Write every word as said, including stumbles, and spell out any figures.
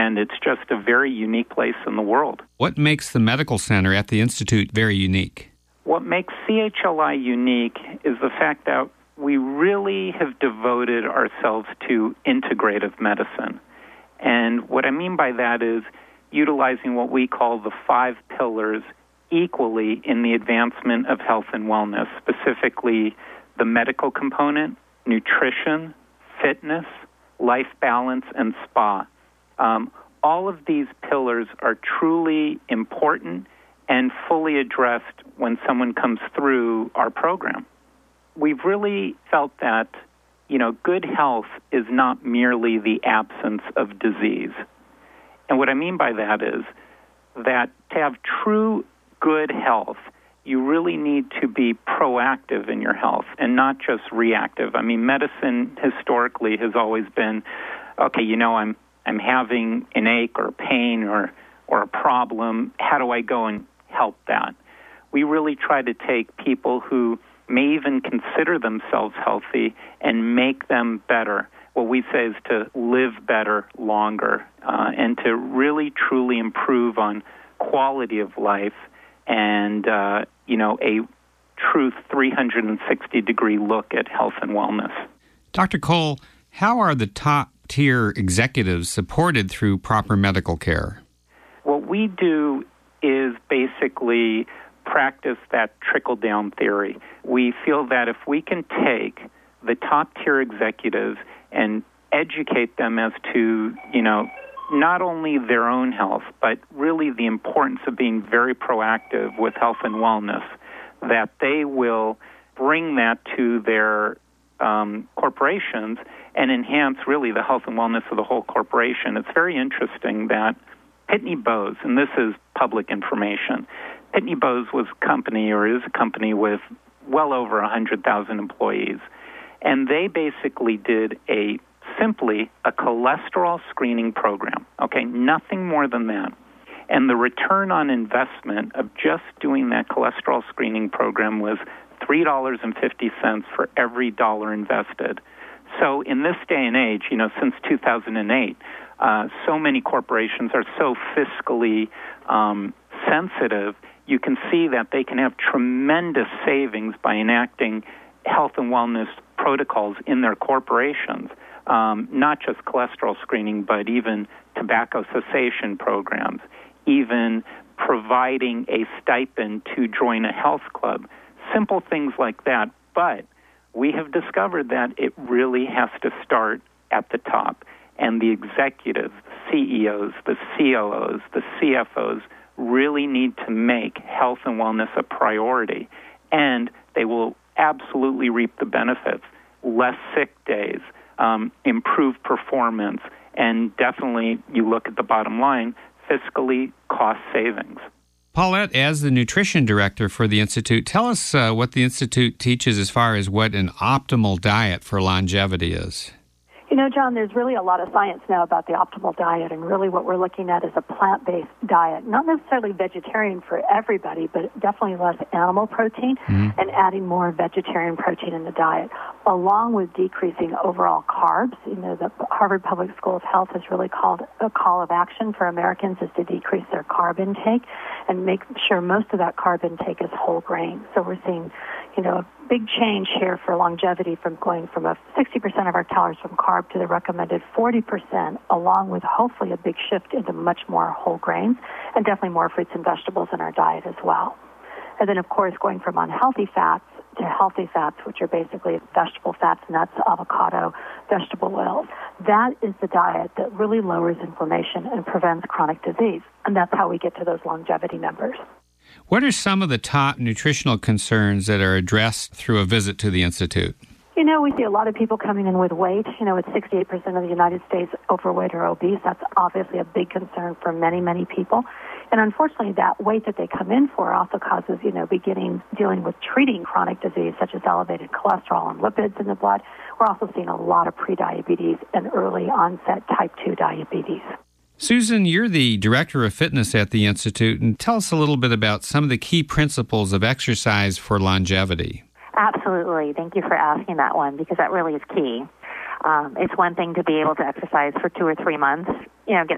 and it's just a very unique place in the world. What makes the medical center at the Institute very unique? What makes C H L I unique is the fact that we really have devoted ourselves to integrative medicine. And what I mean by that is utilizing what we call the five pillars equally in the advancement of health and wellness, specifically the medical component, nutrition, fitness, life balance, and spa. Um, all of these pillars are truly important and fully addressed when someone comes through our program. We've really felt that, you know, good health is not merely the absence of disease. And what I mean by that is that to have true good health, you really need to be proactive in your health and not just reactive. I mean, medicine historically has always been, okay, you know, I'm I'm having an ache or pain or or a problem. How do I go and help that? We really try to take people who may even consider themselves healthy and make them better. What we say is to live better longer uh, and to really truly improve on quality of life and, uh, you know, a true three hundred sixty degree look at health and wellness. Doctor Cole, how are the top-tier executives supported through proper medical care? What we do is basically practice that trickle-down theory. We feel that if we can take the top-tier executives and educate them as to, you know, not only their own health, but really the importance of being very proactive with health and wellness, that they will bring that to their um, corporations and enhance really the health and wellness of the whole corporation. It's very interesting that Pitney Bowes, and this is public information, Pitney Bowes was a company, or is a company, with well over one hundred thousand employees. And they basically did a simply a cholesterol screening program, okay, nothing more than that. And the return on investment of just doing that cholesterol screening program was three dollars and fifty cents for every dollar invested. So in this day and age, you know, since two thousand eight, uh, so many corporations are so fiscally um, sensitive, you can see that they can have tremendous savings by enacting health and wellness protocols in their corporations, um, not just cholesterol screening, but even tobacco cessation programs, even providing a stipend to join a health club, simple things like that. But we have discovered that it really has to start at the top. And the executives, the C E Os, the C O Os, the C F Os really need to make health and wellness a priority. And they will absolutely reap the benefits. Less sick days, um, improved performance, and definitely, you look at the bottom line, fiscally cost savings. Paulette, as the nutrition director for the Institute, tell us uh, what the Institute teaches as far as what an optimal diet for longevity is. You know, John, there's really a lot of science now about the optimal diet, and really what we're looking at is a plant-based diet, not necessarily vegetarian for everybody, but definitely less animal protein mm-hmm. and adding more vegetarian protein in the diet, along with decreasing overall carbs. You know, the Harvard Public School of Health has really called a call of action for Americans is to decrease their carb intake and make sure most of that carb intake is whole grain. So we're seeing, you know, a big change here for longevity from going from a sixty percent of our calories from carb to the recommended forty percent, along with hopefully a big shift into much more whole grains and definitely more fruits and vegetables in our diet as well. And then, of course, going from unhealthy fats to healthy fats, which are basically vegetable fats, nuts, avocado, vegetable oils. That is the diet that really lowers inflammation and prevents chronic disease. And that's how we get to those longevity numbers. What are some of the top nutritional concerns that are addressed through a visit to the Institute? You know, we see a lot of people coming in with weight. You know, it's sixty-eight percent of the United States overweight or obese. That's obviously a big concern for many, many people. And unfortunately, that weight that they come in for also causes, you know, beginning dealing with treating chronic disease, such as elevated cholesterol and lipids in the blood. We're also seeing a lot of prediabetes and early onset type two diabetes. Susan, you're the Director of Fitness at the Institute, and tell us a little bit about some of the key principles of exercise for longevity. Absolutely. Thank you for asking that one, because that really is key. Um, it's one thing to be able to exercise for two or three months, you know, get